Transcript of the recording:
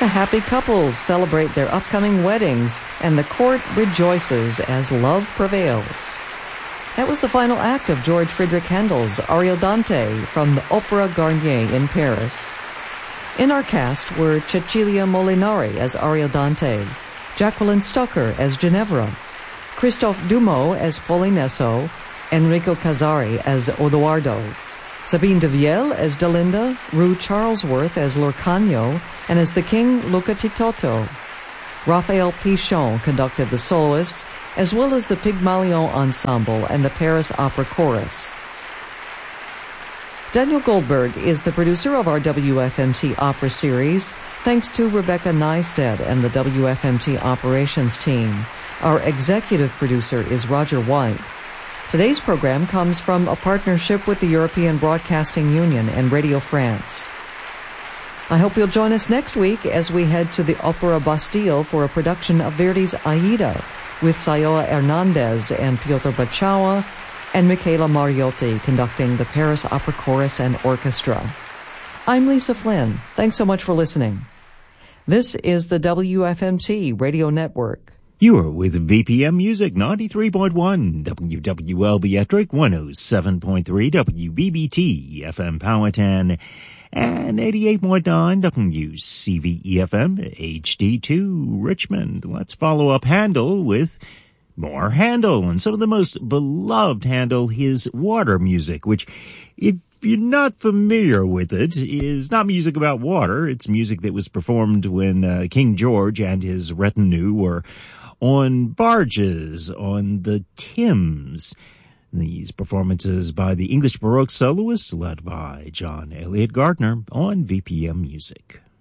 The happy couples celebrate their upcoming weddings, and the court rejoices as love prevails. That was the final act of George Friedrich Handel's Ariodante from the Opera Garnier in Paris. In our cast were Cecilia Molinari as Ariodante, Jacqueline Stucker as Ginevra, Christophe Dumont as Polinesso, Enrico Casari as Odoardo, Sabine de Viel as Delinda, Rue Charlesworth as Lorcagno, and as the king, Luca Titotto. Raphael Pichon conducted the soloists, as well as the Pygmalion Ensemble and the Paris Opera Chorus. Daniel Goldberg is the producer of our WFMT Opera series, thanks to Rebecca Neistat and the WFMT operations team. Our executive producer is Roger White. Today's program comes from a partnership with the European Broadcasting Union and Radio France. I hope you'll join us next week as we head to the Opera Bastille for a production of Verdi's Aida with Sayoa Hernandez and Piotr Bachawa and Michaela Mariotti conducting the Paris Opera Chorus and Orchestra. I'm Lisa Flynn. Thanks so much for listening. This is the WFMT Radio Network. You are with VPM Music 93.1, WWLB Ettrick 107.3, WBBT FM Powhatan, and 88.9 WCVE-FM HD2 Richmond. Let's follow up Handel with more Handel, and some of the most beloved Handel, his water music, which, if you're not familiar with it, is not music about water. It's music that was performed when King George and his retinue were on barges on the Thames. These performances by the English Baroque soloists led by John Elliott Gardner on VPM Music.